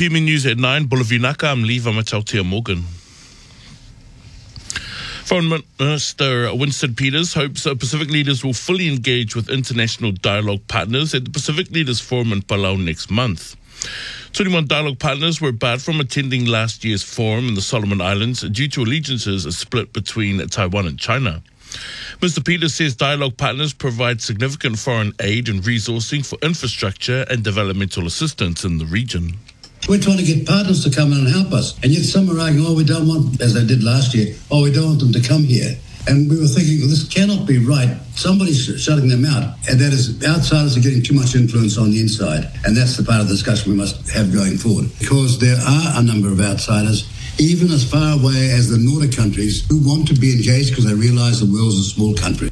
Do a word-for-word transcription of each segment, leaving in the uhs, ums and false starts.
P M News at nine, Bulavinaka, I'm Lee Vamatautia Morgan. Foreign Minister Winston Peters hopes that Pacific leaders will fully engage with international dialogue partners at the Pacific Leaders Forum in Palau next month. twenty-one dialogue partners were barred from attending last year's forum in the Solomon Islands due to allegiances split between Taiwan and China. Mister Peters says dialogue partners provide significant foreign aid and resourcing for infrastructure and developmental assistance in the region. We're trying to get partners to come in and help us. And yet some are arguing, oh, we don't want, as they did last year, oh, we don't want them to come here. And we were thinking, well, this cannot be right. Somebody's shutting them out. And that is, outsiders are getting too much influence on the inside. And that's the part of the discussion we must have going forward. Because there are a number of outsiders, even as far away as the Nordic countries, who want to be engaged because they realise the world's a small country.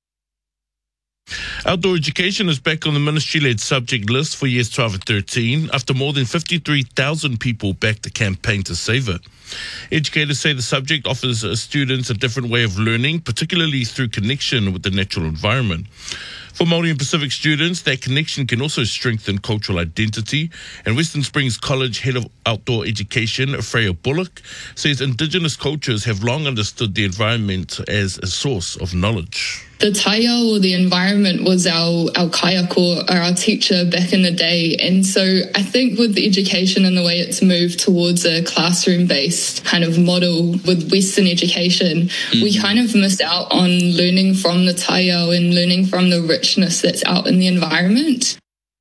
Outdoor education is back on the ministry-led subject list for years twelve and thirteen after more than fifty-three thousand people backed the campaign to save it. Educators say the subject offers students a different way of learning, particularly through connection with the natural environment. For Māori and Pacific students, that connection can also strengthen cultural identity, and Western Springs College Head of Outdoor Education, Freya Bullock, says Indigenous cultures have long understood the environment as a source of knowledge. The taiao, or the environment, was our, our kaiako, or our teacher back in the day. And so I think with the education and the way it's moved towards a classroom-based kind of model with Western education, mm-hmm. we kind of miss out on learning from the taiao and learning from the richness that's out in the environment.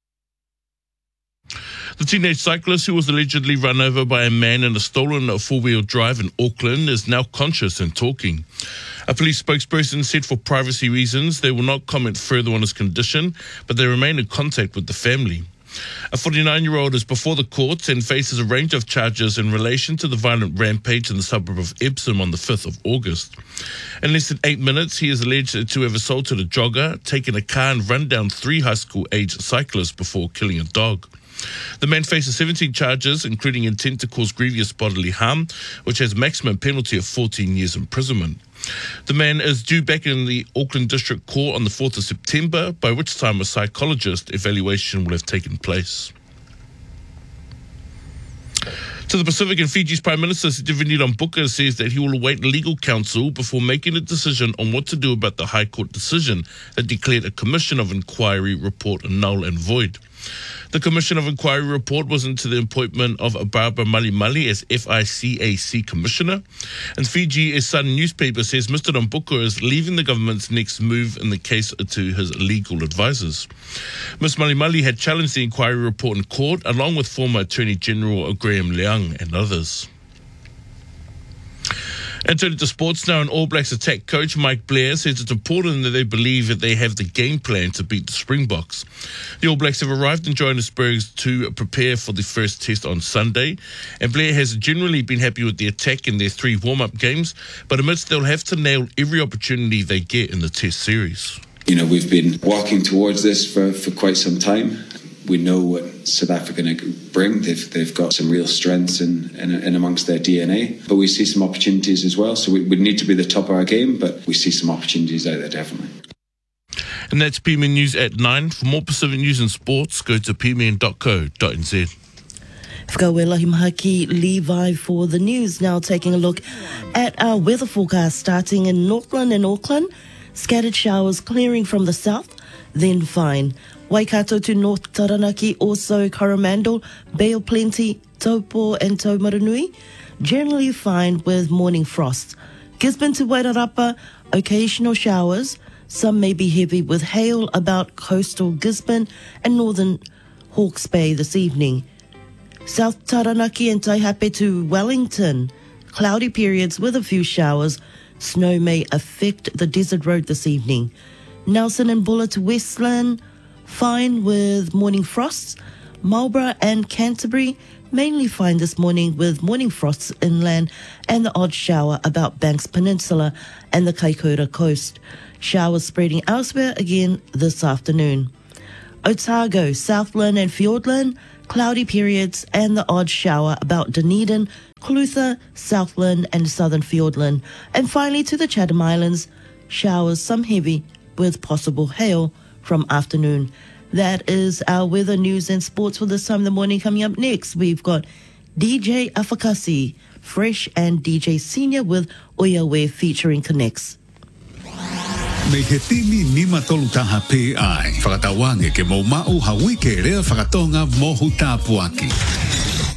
The teenage cyclist who was allegedly run over by a man in a stolen four-wheel drive in Auckland is now conscious and talking. A police spokesperson said for privacy reasons they will not comment further on his condition, but they remain in contact with the family. A forty-nine-year-old is before the courts and faces a range of charges in relation to the violent rampage in the suburb of Epsom on the fifth of August. In less than eight minutes, he is alleged to have assaulted a jogger, taken a car and run down three high school-aged cyclists before killing a dog. The man faces seventeen charges, including intent to cause grievous bodily harm, which has a maximum penalty of fourteen years imprisonment. The man is due back in the Auckland District Court on the fourth of September, by which time a psychologist evaluation will have taken place. To the Pacific, and Fiji's Prime Minister Sitiveni Rabuka says that he will await legal counsel before making a decision on what to do about the High Court decision that declared a Commission of Inquiry report null and void. The Commission of Inquiry report was into the appointment of Barbara Malimali as F I C A C Commissioner. And Fiji Sun newspaper says Mister Rabuka is leaving the government's next move in the case to his legal advisors. Miz Malimali had challenged the inquiry report in court, along with former Attorney General Graham Leung and others. And turning to sports now, an All Blacks attack coach Mike Blair says it's important that they believe that they have the game plan to beat the Springboks. The All Blacks have arrived in Johannesburg to prepare for the first test on Sunday, and Blair has generally been happy with the attack in their three warm-up games, but admits they'll have to nail every opportunity they get in the test series. You know, we've been walking towards this for, for quite some time. We know what South Africa bring. They've they've got some real strengths in, in, in amongst their D N A. But we see some opportunities as well. So we would need to be the top of our game, but we see some opportunities out there, definitely. And that's P M N News at nine. For more Pacific news and sports, go to p m n dot co dot n z. Whakawela Himahaki Levi for the news. Now taking a look at our weather forecast starting in Northland and Auckland. Scattered showers clearing from the south, then fine. Waikato to North Taranaki, also Coromandel, Bay of Plenty, Taupo and Taumarunui, generally fine with morning frost. Gisborne to Wairarapa, occasional showers, some may be heavy with hail about coastal Gisborne and northern Hawke's Bay this evening. South Taranaki and Taihape to Wellington, cloudy periods with a few showers. Snow may affect the desert road this evening. Nelson and Bulla to Westland, fine with morning frosts. Marlborough and Canterbury, mainly fine this morning with morning frosts inland and the odd shower about Banks Peninsula and the Kaikoura coast. Showers spreading elsewhere again this afternoon. Otago, Southland and Fiordland, cloudy periods and the odd shower about Dunedin, Clutha, Southland and Southern Fiordland. And finally to the Chatham Islands, showers, some heavy with possible hail from afternoon. That is our weather, news and sports for this time in the morning. Coming up next, we've got D J Afakasi, Fresh, and D J Senior with Oyawe featuring Connects. May hetini ni matolutaha P I. Whakatawange ke mo mau hawi ke rea whakatonga mohu tāpuaki.